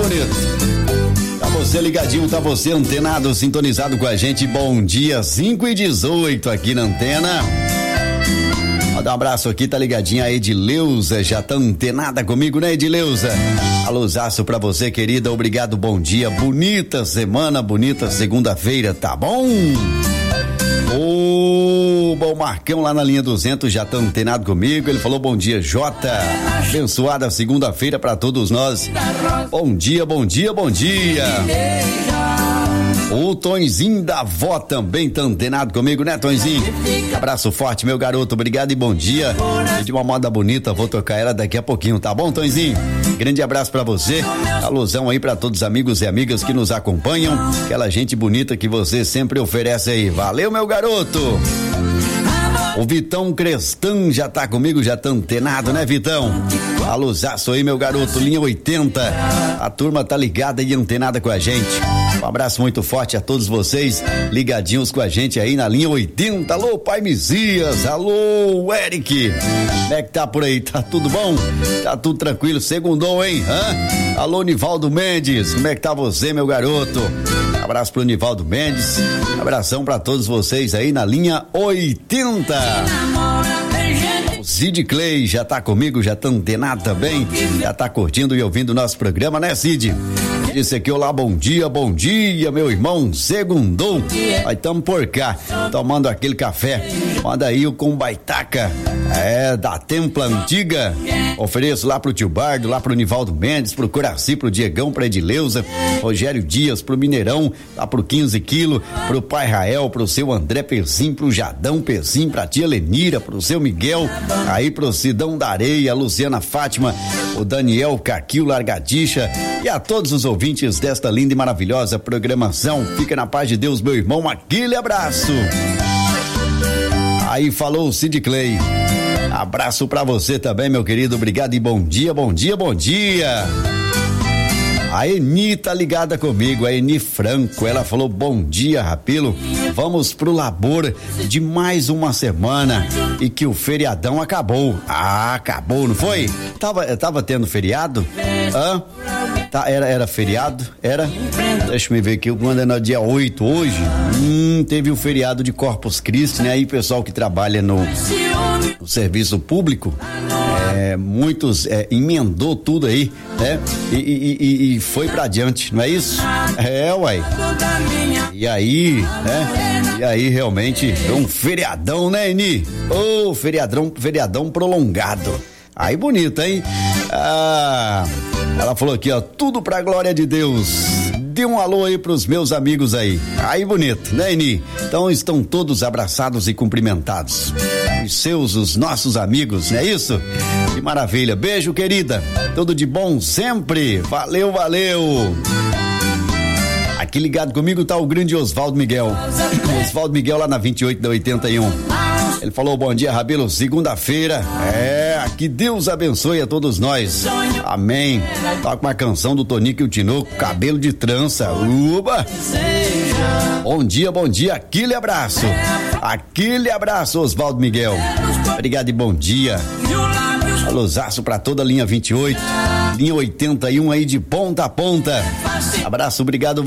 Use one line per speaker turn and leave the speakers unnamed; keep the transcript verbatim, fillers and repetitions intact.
bonito? Tá você ligadinho, tá você antenado, sintonizado com a gente. Bom dia, cinco e dezoito aqui na antena. Manda um abraço aqui, tá ligadinha a Edileuza, já tá antenada comigo, né, Edileuza? Alôzaço pra você, querida, obrigado, bom dia, bonita semana, bonita segunda-feira, tá bom? Ô, bom, Marcão lá na linha duzentos já tá antenado comigo, ele falou bom dia, Jota, abençoada segunda-feira pra todos nós, bom dia, bom dia, bom dia. O Tonzinho da avó também tá antenado comigo, né, Tonzinho? Abraço forte, meu garoto, obrigado e bom dia. De uma moda bonita, vou tocar ela daqui a pouquinho, tá bom, Tonzinho? Grande abraço pra você, alusão aí pra todos os amigos e amigas que nos acompanham, aquela gente bonita que você sempre oferece aí. Valeu, meu garoto! O Vitão Crestan já tá comigo, já tá antenado, né, Vitão? Alusaço aí, meu garoto, linha oitenta. A turma tá ligada e antenada com a gente. Um abraço muito forte a todos vocês, ligadinhos com a gente aí na linha oitenta. Alô, Pai Messias, alô, Eric. Como é que tá por aí? Tá tudo bom? Tá tudo tranquilo? Segundou, hein? Hã? Alô, Nivaldo Mendes, como é que tá você, meu garoto? Abraço pro Nivaldo Mendes, abração pra todos vocês aí na linha oitenta. O Cid Clay já tá comigo, já tá antenado também, já tá curtindo e ouvindo o nosso programa, né, Cid? Disse aqui, olá, bom dia, bom dia, meu irmão, segundou, nós tamo por cá, tomando aquele café, manda aí o Combaitaca, é, da Templa Antiga, ofereço lá pro tio Bardo, lá pro Nivaldo Mendes, pro Coraci, pro Diegão, pra Edileuza, Rogério Dias, pro Mineirão, lá pro quinze quilos, pro pai Rael, pro seu André Persim, pro Jadão Persim, pra tia Lenira, pro seu Miguel, aí pro Sidão da Areia, Luciana Fátima, o Daniel Caquil Largadicha e a todos os ouvintes desta linda e maravilhosa programação. Fica na paz de Deus, meu irmão, aquele abraço. Aí falou o Cid Clay. Abraço pra você também, meu querido, obrigado e bom dia, bom dia, bom dia. A Eni tá ligada comigo, a Eni Franco, ela falou bom dia, Rapilo, vamos pro labor de mais uma semana e que o feriadão acabou. Ah, acabou, não foi? Tava, tava tendo feriado? Hã? Tá, era, era feriado? Era? Deixa eu ver aqui, quando é no dia oito hoje, hum, teve o feriado de Corpus Christi, né? Aí pessoal que trabalha no, no serviço público, é, muitos é, emendou tudo aí, né? E, e, e, e foi pra adiante, não é isso? É, uai. E aí, né? E aí realmente é um feriadão, né, Eni? Ô, oh, feriadão, feriadão prolongado. Aí bonito, hein? Ah, ela falou aqui, ó, tudo pra glória de Deus. Dê um alô aí pros meus amigos aí. Aí bonito, né, Eni? Então estão todos abraçados e cumprimentados. Os seus, os nossos amigos, não é isso? Que maravilha. Beijo, querida. Tudo de bom sempre. Valeu, valeu. Aqui ligado comigo tá o grande Osvaldo Miguel. Osvaldo Miguel lá na vinte e oito da oitenta e um. Ele falou bom dia, Rabelo, segunda-feira, é, que Deus abençoe a todos nós, amém. Toca uma canção do Tonico e o Tinoco, cabelo de trança, uba. Bom dia, bom dia, aquele abraço, aquele abraço, Osvaldo Miguel, obrigado e bom dia. Alôzaço pra toda a linha vinte e oito, linha oitenta e um aí de ponta a ponta, abraço, obrigado.